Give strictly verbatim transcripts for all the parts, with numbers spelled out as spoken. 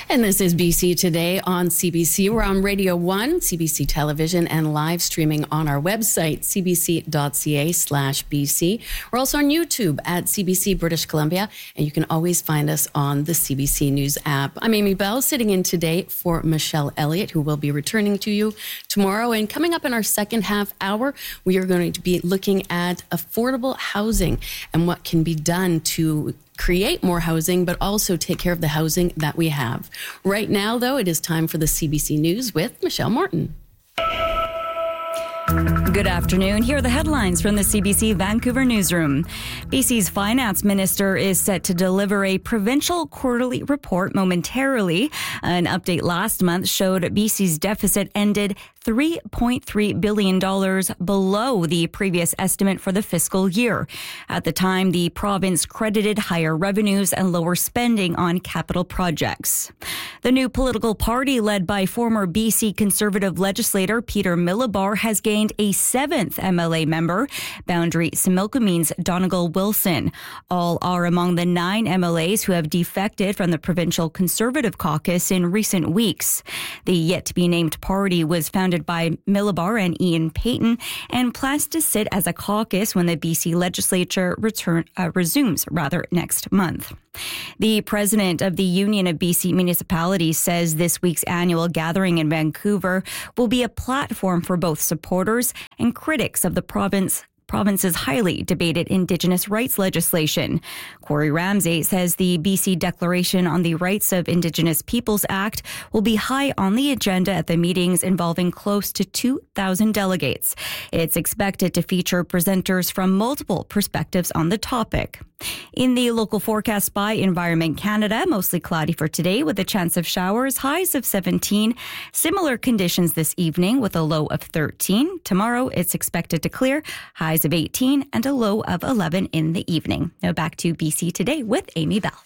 And this is B C Today on C B C. We're on Radio one, C B C Television, and live streaming on our website, c b c dot c a slash b c. We're also on YouTube at C B C British Columbia, and you can always find us on the C B C News app. I'm Amy Bell, sitting in today for Michelle Elliott, who will be returning to you tomorrow. And coming up in our second half hour, we are going to be looking at affordable housing and what can be done to create more housing, but also take care of the housing that we have. Right now, though, it is time for the C B C News with Michelle Morton. Good afternoon. Here are the headlines from the C B C Vancouver newsroom. B C's finance minister is set to deliver a provincial quarterly report momentarily. An update last month showed B C's deficit ended three point three billion dollars below the previous estimate for the fiscal year. At the time, the province credited higher revenues and lower spending on capital projects. The new political party led by former B C Conservative legislator Peter Millibar has gained a seventh M L A member, Boundary Similkameen's Donegal Wilson. All are among the nine M L As who have defected from the provincial Conservative caucus in recent weeks. The yet-to-be-named party was founded by Millibar and Ian Payton and plans to sit as a caucus when the B C legislature return, uh, resumes rather next month. The president of the Union of B C Municipalities says this week's annual gathering in Vancouver will be a platform for both supporters and critics of the province province's highly debated Indigenous rights legislation. Corey Ramsay says the B C Declaration on the Rights of Indigenous Peoples Act will be high on the agenda at the meetings involving close to two thousand delegates. It's expected to feature presenters from multiple perspectives on the topic. In the local forecast by Environment Canada, mostly cloudy for today with a chance of showers, highs of seventeen. Similar conditions this evening with a low of thirteen. Tomorrow it's expected to clear, highs of eighteen and a low of eleven in the evening. Now back to B C Today with Amy Bell.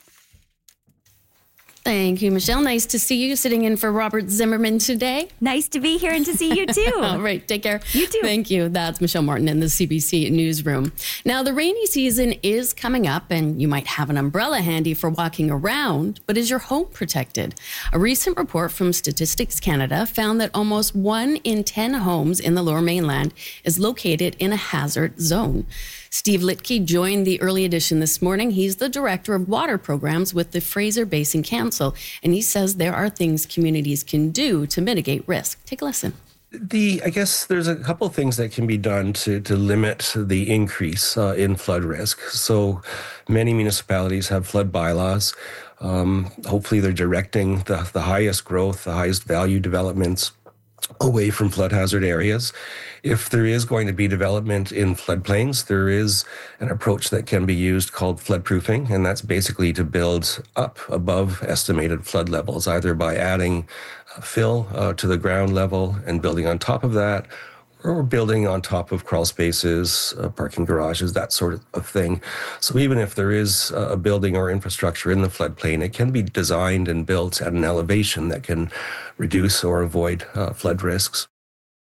Thank you, Michelle. Nice to see you sitting in for Robert Zimmerman today. Nice to be here and to see you too. All right, take care. You too. Thank you. That's Michelle Martin in the C B C newsroom. Now, the rainy season is coming up and you might have an umbrella handy for walking around, but is your home protected? A recent report from Statistics Canada found that almost one in ten homes in the Lower Mainland is located in a hazard zone. Steve Litke joined the early edition this morning. He's the director of water programs with the Fraser Basin Council, and he says there are things communities can do to mitigate risk. Take a listen. The I guess there's a couple of things that can be done to, to limit the increase uh, in flood risk. So many municipalities have flood bylaws. Um, hopefully they're directing the, the highest growth, the highest value developments away from flood hazard areas. If there is going to be development in floodplains, there is an approach that can be used called floodproofing, and that's basically to build up above estimated flood levels, either by adding uh, fill uh, to the ground level and building on top of that, or building on top of crawl spaces, uh, parking garages, that sort of thing. So even if there is a building or infrastructure in the floodplain, it can be designed and built at an elevation that can reduce or avoid uh, flood risks.